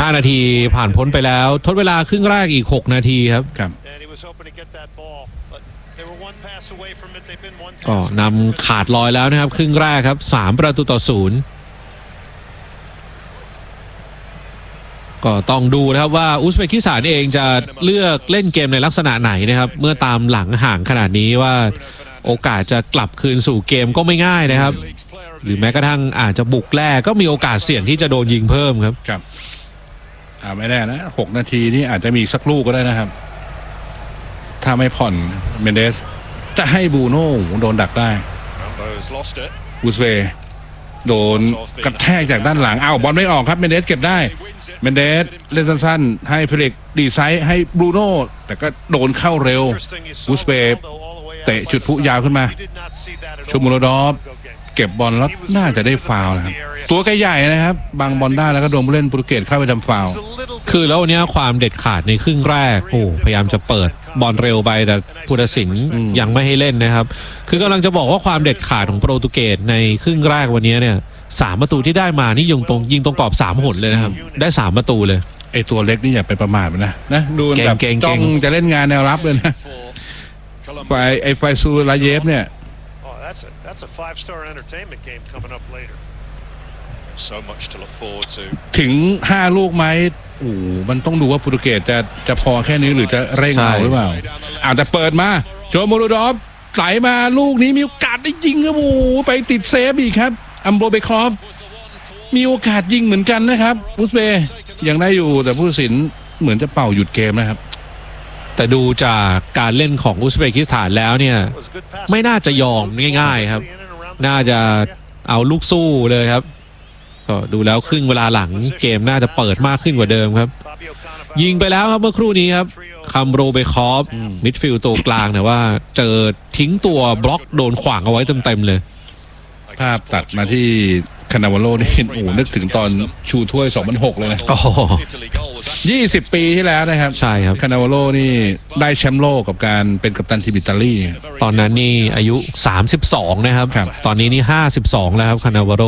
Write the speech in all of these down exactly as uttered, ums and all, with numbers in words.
ห้านาทีผ่านพ้นไปแล้วทดเวลาครึ่งแรกอีกหกนาทีครับครับก็นำขาดลอยแล้วนะครับครึ่งแรกครับสามประตูต่อศูนย์ก็ต้องดูนะครับว่าอุซเบกิสถานเองจะเลือกเล่นเกมในลักษณะไหนนะครับเมื่อตามหลังห่างขนาดนี้ว่าโอกาสจะกลับคืนสู่เกมก็ไม่ง่ายนะครับหรือแม้กระทั่งอาจจะบุกแรกก็มีโอกาสเสี่ยงที่จะโดนยิงเพิ่มครับครับอ่าไม่แน่นะหกนาทีนี่อาจจะมีสักลูกก็ได้นะครับถ้าไม่ผ่อนเมนเดสจะให้บูโน่โดนดักได้อุซเบโดนกระแทกจากด้านหลังอ้าวบอลไม่ออกครับเมนเดสเก็บได้เมนเดสเล่นสั้นๆให้ฟิลิกดีไซน์ให้บรูโน่แต่ก็โดนเข้าเร็วอุซเบเตะจุดพุยาวขึ้นมาชูมูโรดอฟเก็บบอลแล้วน่าจะได้ฟาวล์นะครับตัวใหญ่นะครับบังบอลได้แล้วก็โดนผู้เล่นโปรตุเกสเข้าไปทำฟาวล์คือแล้ววันนี้ความเด็ดขาดในครึ่งแรกโอ้พยายามจะเปิดบอลเร็วไปแต่ผู้ตัดสินยังไม่ให้เล่นนะครับคือกำลังจะบอกว่าความเด็ดขาดของโปรตุเกสในครึ่งแรกวันนี้เนี่ยสามประตูที่ได้มานี่ยิงตรงยิงตรงกรอบสามหนเลยนะครับได้สามประตูเลยไอตัวเล็กนี่อย่าไปประมาทมันนะนะดูแบบจ้องจะเล่นงานแนวรับเลยนะไฟไอไฟซูลาเยฟเนี่ยถึงห้าลูกไหมโอ้มันต้องดูว่าโปรตุเกสจะจะพอแค่นี้หรือจะเร่งเอาหรือเปล่าอาจจะเปิดมาโจโมโรดอฟไหลมาลูกนี้มีโอกาสได้ยิงครับโอ้ไปติดเซฟอีกครับอัมโบเบคอฟมีโอกาสยิงเหมือนกันนะครับอุซเบย์ยังได้อยู่แต่ผู้ตัดสินเหมือนจะเป่าหยุดเกมนะครับแต่ดูจากการเล่นของอุซเบกิสถานแล้วเนี่ยไม่น่าจะยอมง่ายๆครับน่าจะเอาลูกสู้เลยครับก็ดูแล้วครึ่งเวลาหลังเกมน่าจะเปิดมากขึ้นกว่าเดิมครับยิงไปแล้วครับเมื่อครู่นี้ครับคัมโรเบคอฟมิดฟิลด์ตัวกลางแต่ว่าเจอทิ้งตัวบล็อกโดนขวางเอาไว้เต็มๆเลยภาพตัดมาที่คานาวาโลนี่โอ้นึกถึงตอนชูถ้วยสองพันหกเลยนะโอ้ยี่สิบปีที่แล้วนะครับใช่ครับคานาวาโลนี่ได้แชมป์โลกกับการเป็นกัปตันทีมอิตาลีตอนนั้นนี่อายุสามสิบสองนะครับตอนนี้นี่ห้าสิบสองแล้วครับคานาวาโล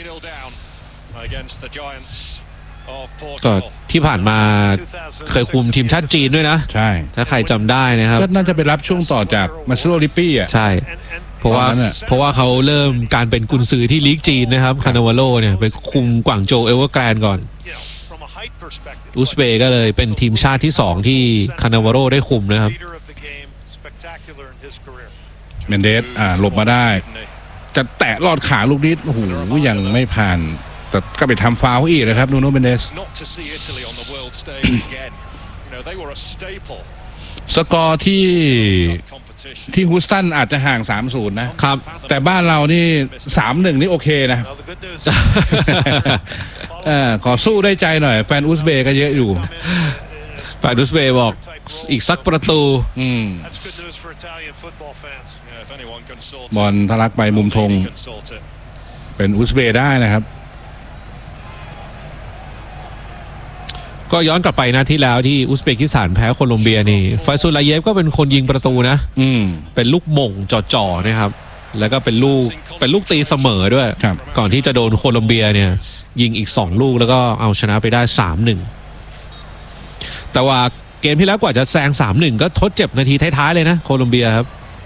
ก็ที่ผ่านมาเคยคุมทีมชาติจีนด้วยนะใช่ถ้าใครจำได้นะครับก็น่าจะไปรับช่วงต่อจากมาซิโรลิปปี้อ่ะใช่เพราะว่าเพราะว่าเขาเริ่มการเป็นกุนซือที่ลีกจีนนะครับคานาวาโลเนี่ยไปคุมกวางโจวเอเวอร์แกรนด์ก่อนอุซเบย์ก็เลยเป็นทีมชาติที่สองที่คานาวาโลได้คุมนะครับเมนเดสอ่าหลบมาได้จะแตะลอดขาลูกนิดโอ้โหยังไม่ผ่านแต่ก็ไปทำฟาวล์อีกนะครับนูโน่เมนเดสสกอร์ที่ที่ฮูสตันอาจจะห่าง สามศูนย์ นะครับแต่บ้านเรานี่ สามหนึ่ง นี่โอเคนะเออขอสู้ได้ใจหน่อยแฟนอุซเบย์ก็เยอะอยู่แฟนอุซเบย์บอกอีกสักประตูอืมบอลทะลักไปมุมธงเป็นอุซเบย์ได้นะครับก็ย้อนกลับไปนะที่แล้วที่อุซเบกิสถานแพ้โคลอมเบียนี่ไฟซูลาเยฟก็เป็นคนยิงประตูนะอืมเป็นลูกหม่งจ่อๆนะครับแล้วก็เป็นลูกเป็นลูกตีเสมอด้วยก่อนที่จะโดนโคลอมเบียเนี่ยยิงอีกสองลูกแล้วก็เอาชนะไปได้ สามหนึ่ง แต่ว่าเกมที่แล้วกว่าจะแซง สามหนึ่ง ก็ทดเจ็บนาทีท้ายๆเลยนะโคลอมเบียครับ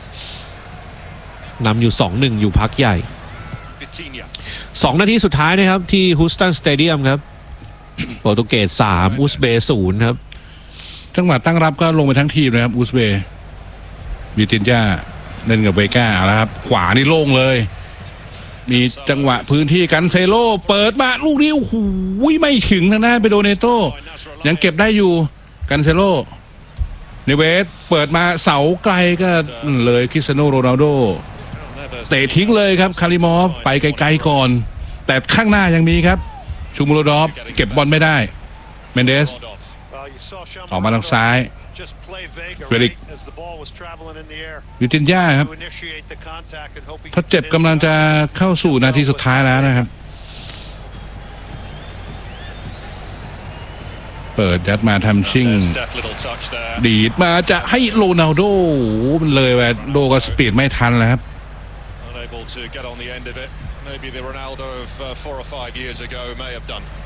นำอยู่ สองหนึ่ง อยู่พักใหญ่สองนาทีสุดท้ายนะครับที่ฮูสตันสเตเดียมครับโปรตุเกสสามอุซเบย์ศูนย์ครับจังหวะตั้งรับก็ลงไปทั้งทีมนะครับอุซเบย์วิตินญ่าเล่นกับเวก้าแล้วครับขวานี่โล่งเลยมีจังหวะพื้นที่กันเซโลเปิดมาลูกนี้โอ้โหไม่ถึงทางหน้าไปโดเนโต้ยังเก็บได้อยู่กันเซโลเนเวสเปิดมาเสาไกลก็เลยคริสเตียโนโรนัลโดเตะทิ้งเลยครับคาริมอฟไปไกลๆก่อนแต่ข้างหน้ายังมีครับชูมูโรดอฟเก็บบอลไม่ได้เมนเดสออกมาทางซ้ายเฟริกวิตินญ่าครับทดเจ็บกำลังจะเข้าสู่นาทีสุดท้ายแล้วนะครับเปิดยัดมาทำชิ่งดีดมาจะให้โรนัลโดมันเลยไปโดก็สปีดไม่ทันแล้วครับMaybe the Ronaldo of uh, four or five years ago may have done.